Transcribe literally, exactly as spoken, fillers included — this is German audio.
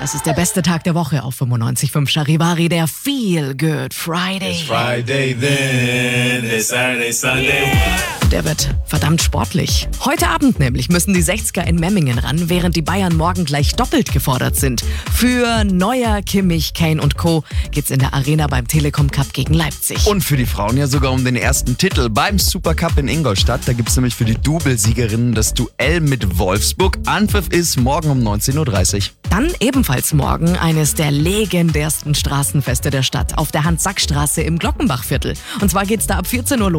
Das ist der beste Tag der Woche auf fünfundneunzig Komma fünf Charivari, der Feel Good Friday. It's Friday then, it's Saturday, Sunday. Der wird verdammt sportlich. Heute Abend nämlich müssen die sechziger in Memmingen ran, während die Bayern morgen gleich doppelt gefordert sind. Für Neuer, Kimmich, Kane und Co. geht's in der Arena beim Telekom Cup gegen Leipzig. Und für die Frauen ja sogar um den ersten Titel beim Supercup in Ingolstadt. Da gibt's nämlich für die Doublesiegerinnen das Duell mit Wolfsburg. Anpfiff ist morgen um neunzehn Uhr dreißig. Dann ebenfalls morgen eines der legendärsten Straßenfeste der Stadt auf der Hans-Sack-Straße im Glockenbachviertel. Und zwar geht's da ab vierzehn Uhr los.